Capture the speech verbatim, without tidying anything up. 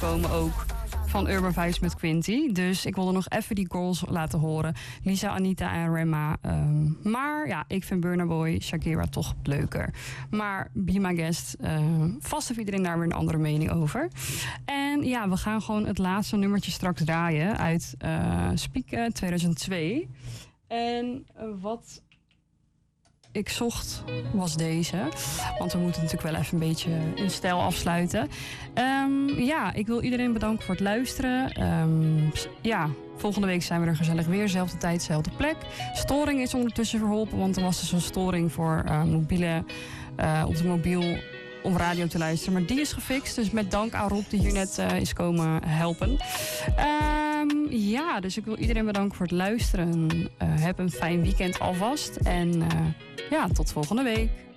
komen ook van Urban Vibes met Quinty. Dus ik wilde nog even die girls laten horen. Lisa, Anita en Rema. Um, maar ja, ik vind Burna Boy, Shakira toch leuker. Maar Be My Guest, uh, vast heeft iedereen daar weer een andere mening over. En ja, we gaan gewoon het laatste nummertje straks draaien uit uh, Speak uh, tweeduizend twee. En uh, wat ik zocht was deze. Want we moeten natuurlijk wel even een beetje in stijl afsluiten. Um, ja, ik wil iedereen bedanken voor het luisteren. Um, ja, volgende week zijn we er gezellig weer. Zelfde tijd, zelfde plek. Storing is ondertussen verholpen. Want er was dus een storing voor uh, mobiele, uh, op de mobiel om radio te luisteren. Maar die is gefixt. Dus met dank aan Rob die hier net uh, is komen helpen. Um, ja, dus ik wil iedereen bedanken voor het luisteren. Uh, heb een fijn weekend alvast. En uh, ja, tot volgende week.